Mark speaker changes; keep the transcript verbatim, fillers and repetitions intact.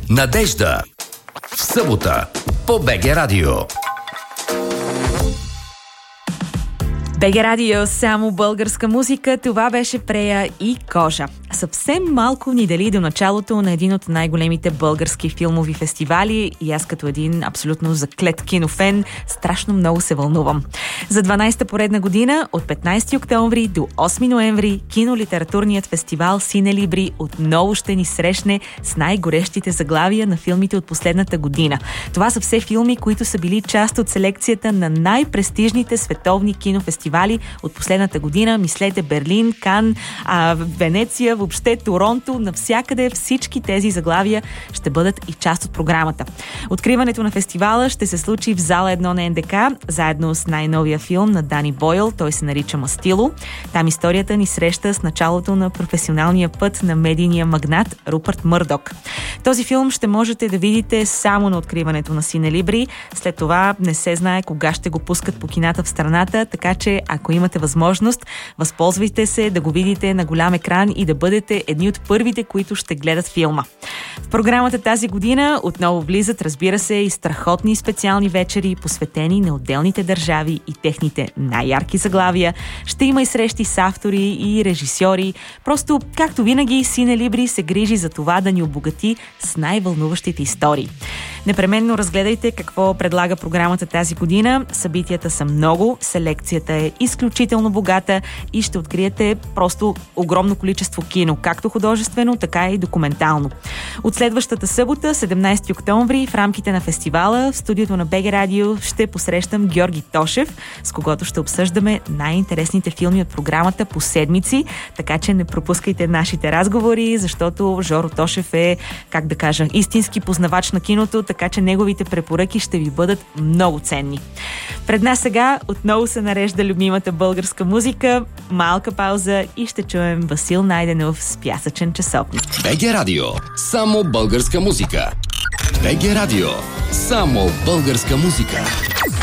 Speaker 1: Надежда. В събота по БГ Радио.
Speaker 2: БГ Радио, само българска музика. Това беше Прея и Кожа. Съвсем малко ни дали до началото на един от най-големите български филмови фестивали и аз като един абсолютно заклет кинофен страшно много се вълнувам. За дванадесета поредна година от петнадесети октомври до осми ноември кинолитературният фестивал Сине Либри отново ще ни срещне с най-горещите заглавия на филмите от последната година. Това са все филми, които са били част от селекцията на най-престижните световни кинофестивали от последната година. Мислете Берлин, Кан, а, Венеция, въобще Торонто, навсякъде всички тези заглавия ще бъдат и част от програмата. Откриването на фестивала ще се случи в зала едно на НДК, заедно с най-новия филм на Дани Бойл, той се нарича Мастило. Там историята ни среща с началото на професионалния път на медийния магнат Рупърт Мърдок. Този филм ще можете да видите само на откриването на Сине Либри. След това не се знае кога ще го пускат по кината в страната, така че ако имате възможност, възползвайте се да го видите на голям екран и да бъдете едни от първите, които ще гледат филма. В програмата тази година отново влизат, разбира се, и страхотни специални вечери, посветени на отделните държави и техните най-ярки заглавия. Ще има и срещи с автори и режисьори. Просто, както винаги, Сине Либри се грижи за това да ни обогати с най-вълнуващите истории. Непременно разгледайте какво предлага програмата тази година. Събитията са много, селекцията е изключително богата и ще откриете просто огромно количество кино, както художествено, така и документално. От следващата събота, седемнадесети октомври, в рамките на фестивала, в студиото на БГ Радио ще посрещам Георги Тошев, с когото ще обсъждаме най-интересните филми от програмата по седмици, така че не пропускайте нашите разговори, защото Жоро Тошев е, как да кажа, истински познавач на киното, така че неговите препоръки ще ви бъдат много ценни. Пред нас сега отново се нарежда любимата българска музика, малка пауза и ще чуем Васил Найденов с Пясъчен часовник.
Speaker 1: БГ Радио, само българска музика. БГ Радио, само българска музика.